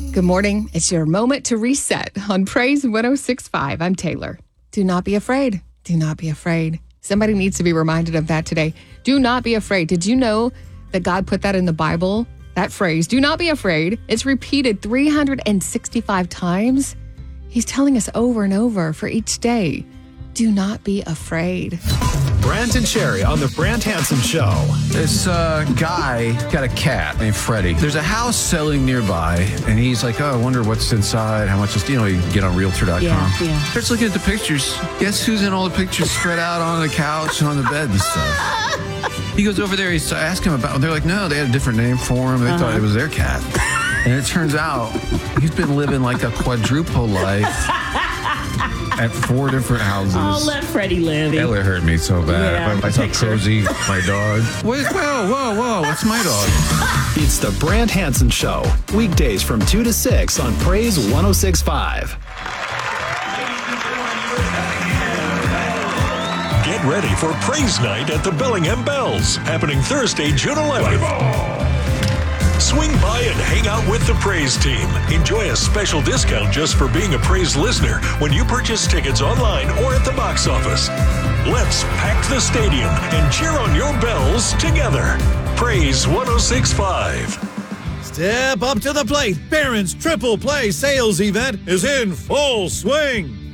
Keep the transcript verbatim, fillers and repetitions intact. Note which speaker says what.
Speaker 1: Good morning. It's your moment to reset on Praise one oh six point five. I'm Taylor. Do not be afraid. Do not be afraid. Somebody needs to be reminded of that today. Do not be afraid. Did you know that God put that in the Bible? That phrase, do not be afraid. It's repeated three hundred sixty-five times. He's telling us over and over for each day. Do not be afraid.
Speaker 2: Brant and Sherry on the Brant Hansen Show.
Speaker 3: This uh, guy got a cat named Freddie. There's a house selling nearby, and he's like, oh, I wonder what's inside, how much is, you know, you can get on realtor dot com.
Speaker 4: Yeah, yeah.
Speaker 3: Starts looking at the pictures. Guess who's in all the pictures spread out on the couch and on the bed and stuff? He goes over there, he's asking him about, they're like, no, they had a different name for him. They uh-huh. thought it was their cat. And it turns out he's been living like a quadruple life. At four different houses.
Speaker 4: Oh, let Freddie live.
Speaker 3: That would hurt me so bad.
Speaker 4: Yeah,
Speaker 3: I, I thought Cozy, my dog. Wait, whoa, whoa, whoa. What's my dog?
Speaker 2: It's the Brant Hansen Show. Weekdays from two to six on Praise one oh six point five.
Speaker 5: Get ready for Praise Night at the Bellingham Bells, happening Thursday, June eleventh. Swing by and hang out with the Praise team. Enjoy a special discount just for being a Praise listener when you purchase tickets online or at the box office. Let's pack the stadium and cheer on your bells together. Praise one oh six point five.
Speaker 6: Step up to the plate. Barron's Triple Play sales event is in full swing.